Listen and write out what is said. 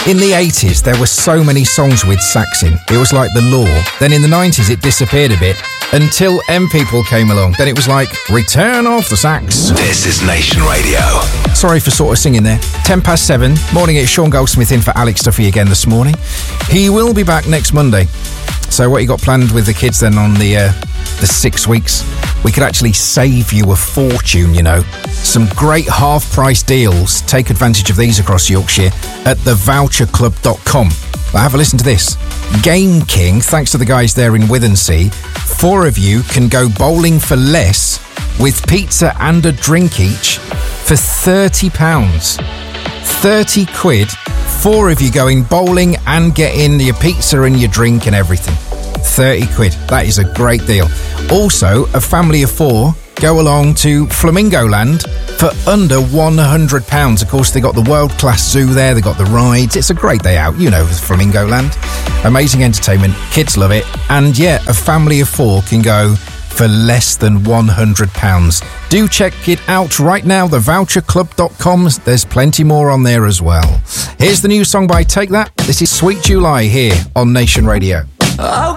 In the 80s, there were so many songs with sax in. It was like the law. Then in the 90s, it disappeared a bit until M People came along. Then it was like, return of the sax. This is Nation Radio. Sorry for sort of singing there. 7:10. Morning, it's Sean Goldsmith in for Alex Duffy again this morning. He will be back next Monday. So what you got planned with the kids then on the 6 weeks? We could actually save you a fortune, you know. Some great half-price deals. Take advantage of these across Yorkshire at thevoucherclub.com. But have a listen to this. Game King, thanks to the guys there in Withensea, 4 of you can go bowling for less with pizza and a drink each for £30. 30 quid, 4 of you going bowling and getting your pizza and your drink and everything. 30 quid. That is a great deal. Also, a family of 4 go along to Flamingo Land for under £100. Of course, they got the world-class zoo there, they got the rides. It's a great day out, you know, Flamingo Land. Amazing entertainment, kids love it. And yeah, a family of 4 can go for less than £100. Do check it out right now, thevoucherclub.com. There's plenty more on there as well. Here's the new song by Take That. This is Sweet July here on Nation Radio.